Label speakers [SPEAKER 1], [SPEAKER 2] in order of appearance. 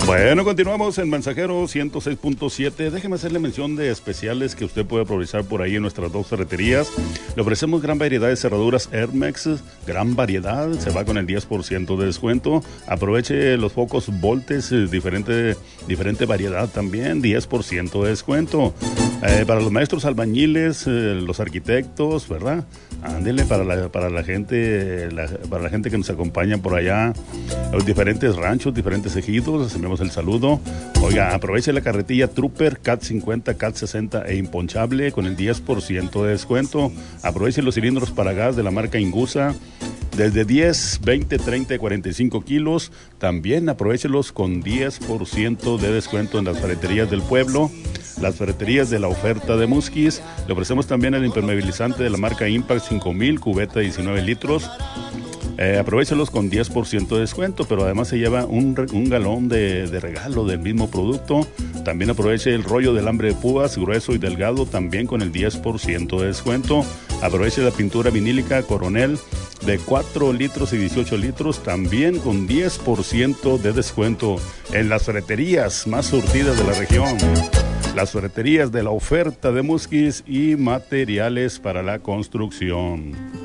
[SPEAKER 1] Bueno, continuamos en Mensajero 106.7. Déjeme hacerle mención de especiales que usted puede aprovechar por ahí en nuestras dos ferreterías. Le ofrecemos gran variedad de cerraduras Hermex, gran variedad, se va con el 10% de descuento. Aproveche los focos Voltes, diferente variedad también, 10% de descuento. Para los maestros albañiles, los arquitectos, ¿verdad? Ándele para la gente que nos acompaña por allá, los diferentes ranchos, diferentes ejidos, les enviamos el saludo. Oiga, aproveche la carretilla Trooper CAT 50, CAT 60 e imponchable con el 10% de descuento. Aproveche los cilindros para gas de la marca Ingusa, desde 10, 20, 30 y 45 kilos. También aprovechelos con 10% de descuento en las ferreterías del pueblo, las ferreterías de la oferta de Musquis. Le ofrecemos también el impermeabilizante de la marca Impact 5000, cubeta 19 litros. Aprovechelos con 10% de descuento, pero además se lleva un galón de regalo del mismo producto. También aproveche el rollo de alambre de púas, grueso y delgado, también con el 10% de descuento. Aproveche la pintura vinílica Coronel de 4 litros y 18 litros, también con 10% de descuento en las ferreterías más surtidas de la región. Las ferreterías de la oferta de Musquis y materiales para la construcción.